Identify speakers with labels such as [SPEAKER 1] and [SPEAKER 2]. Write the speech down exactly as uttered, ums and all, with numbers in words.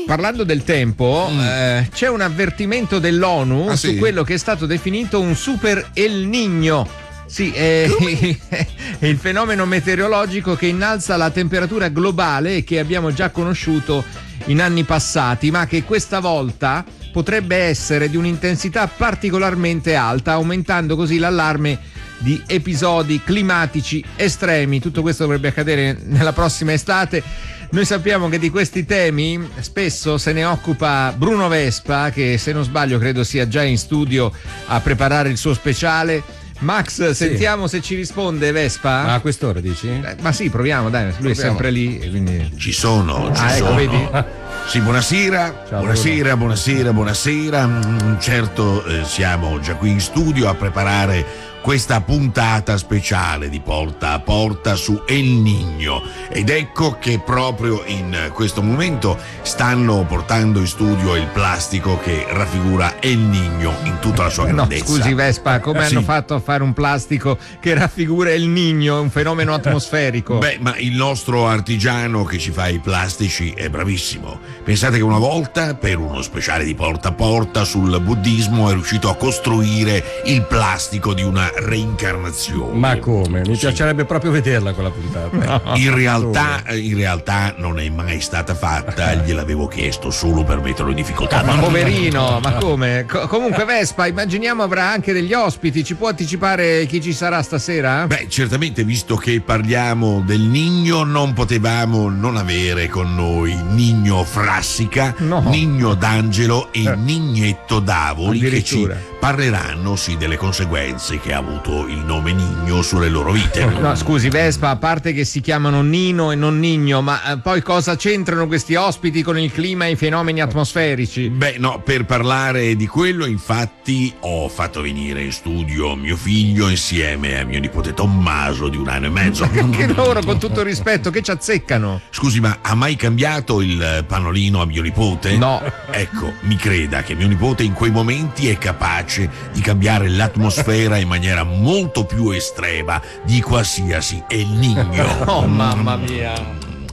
[SPEAKER 1] parlando del tempo, mm. eh, c'è un avvertimento dell'ONU
[SPEAKER 2] ah,
[SPEAKER 1] su
[SPEAKER 2] sì?
[SPEAKER 1] quello che è stato definito un super El Niño. Sì, è, è il fenomeno meteorologico che innalza la temperatura globale e che abbiamo già conosciuto in anni passati, ma che questa volta potrebbe essere di un'intensità particolarmente alta, aumentando così l'allarme di episodi climatici estremi. Tutto questo dovrebbe accadere nella prossima estate. Noi sappiamo che di questi temi spesso se ne occupa Bruno Vespa, che se non sbaglio credo sia già in studio a preparare il suo speciale. Max, sì. Sentiamo se ci risponde Vespa.
[SPEAKER 3] Ma a quest'ora dici?
[SPEAKER 1] Eh, ma sì, proviamo, dai, lui proviamo. È sempre lì, quindi...
[SPEAKER 2] Ci sono, ci
[SPEAKER 1] ah,
[SPEAKER 2] sono.
[SPEAKER 1] Ecco, vedi?
[SPEAKER 2] Sì, buonasera,
[SPEAKER 3] Ciao,
[SPEAKER 2] buonasera, buonasera, buonasera. Mm, certo, eh, siamo già qui in studio a preparare questa puntata speciale di Porta a Porta su El Niño, ed ecco che proprio in questo momento stanno portando in studio il plastico che raffigura El Niño in tutta la sua grandezza.
[SPEAKER 1] No, scusi Vespa, come
[SPEAKER 2] sì.
[SPEAKER 1] hanno fatto a fare un plastico che raffigura El Niño, un fenomeno atmosferico?
[SPEAKER 2] Beh, ma il nostro artigiano che ci fa i plastici è bravissimo. Pensate che una volta, per uno speciale di Porta a Porta sul buddismo, è riuscito a costruire il plastico di una reincarnazione.
[SPEAKER 3] Ma come? Mi
[SPEAKER 2] sì.
[SPEAKER 3] piacerebbe proprio vederla quella puntata.
[SPEAKER 2] No. In realtà, in realtà non è mai stata fatta, gliel'avevo chiesto solo per metterlo in difficoltà.
[SPEAKER 1] Ma poverino, ma come? Co- comunque Vespa, immaginiamo avrà anche degli ospiti, ci può anticipare chi ci sarà stasera?
[SPEAKER 2] Beh, certamente, visto che parliamo del Niño, non potevamo non avere con noi Nino Frassica,
[SPEAKER 1] no.
[SPEAKER 2] Nino D'Angelo e eh. Nignetto Davoli, che ci parleranno sì delle conseguenze che ha avuto il nome Nino sulle loro vite.
[SPEAKER 1] No, scusi Vespa, a parte che si chiamano Nino e non Nigno, ma eh, poi cosa c'entrano questi ospiti con il clima e i fenomeni atmosferici?
[SPEAKER 2] Beh, no, per parlare di quello, infatti, ho fatto venire in studio mio figlio insieme a mio nipote Tommaso di un anno e mezzo.
[SPEAKER 1] Che loro, con tutto il rispetto, che ci azzeccano?
[SPEAKER 2] Scusi, ma ha mai cambiato il pannolino a mio nipote?
[SPEAKER 1] No.
[SPEAKER 2] Ecco, mi creda che mio nipote in quei momenti è capace di cambiare l'atmosfera in maniera molto più estrema di qualsiasi El Niño.
[SPEAKER 1] Oh, mamma mia.